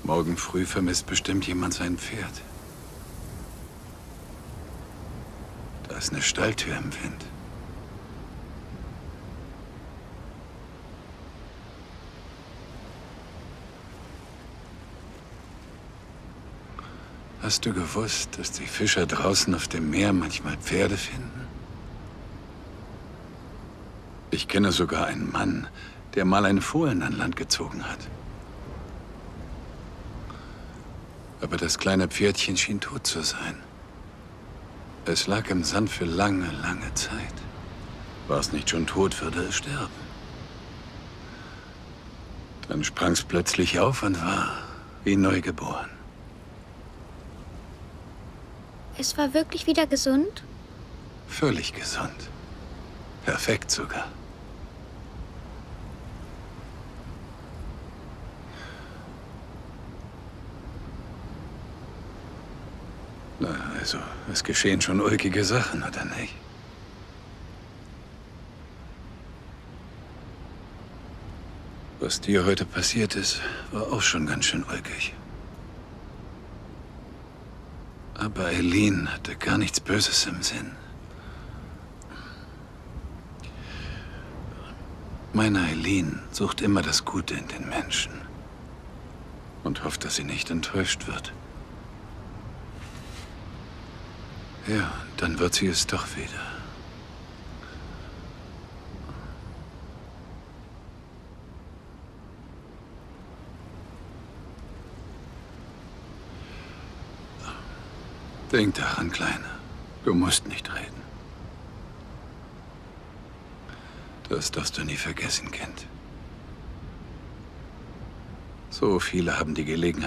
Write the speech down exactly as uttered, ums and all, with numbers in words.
Morgen früh vermisst bestimmt jemand sein Pferd. Da ist eine Stalltür im Wind. Hast du gewusst, dass die Fischer draußen auf dem Meer manchmal Pferde finden? Ich kenne sogar einen Mann, der mal einen Fohlen an Land gezogen hat. Aber das kleine Pferdchen schien tot zu sein. Es lag im Sand für lange, lange Zeit. War es nicht schon tot, würde es sterben. Dann sprang es plötzlich auf und war wie neugeboren. Es war wirklich wieder gesund? Völlig gesund. Perfekt sogar. Na, also, es geschehen schon ulkige Sachen, oder nicht? Was dir heute passiert ist, war auch schon ganz schön ulkig. Aber Eileen hatte gar nichts Böses im Sinn. Meine Eileen sucht immer das Gute in den Menschen und hofft, dass sie nicht enttäuscht wird. Ja, dann wird sie es doch wieder. Denk daran, Kleiner. Du musst nicht reden. Das darfst du nie vergessen, Kind. So viele haben die Gelegenheit